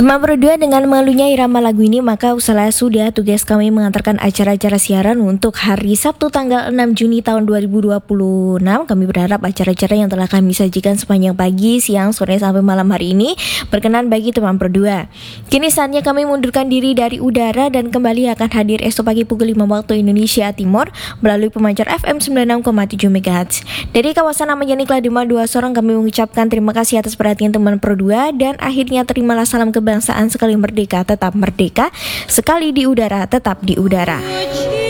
Teman berdua dengan malunya irama lagu ini, maka usahlah sudah tugas kami mengantarkan acara-acara siaran untuk hari Sabtu tanggal 6 Juni tahun 2026. Kami berharap acara-acara yang telah kami sajikan sepanjang pagi, siang, sore sampai malam hari ini berkenan bagi teman berdua. Kini saatnya kami mundurkan diri dari udara dan kembali akan hadir esok pagi pukul 5 waktu Indonesia Timur melalui pemancar FM 96,7 MHz. Dari kawasan Ramayana Klademan 2 Sorong, kami mengucapkan terima kasih atas perhatian teman berdua, dan akhirnya terimalah salam kebangsaan. Sekali merdeka tetap merdeka, sekali di udara tetap di udara.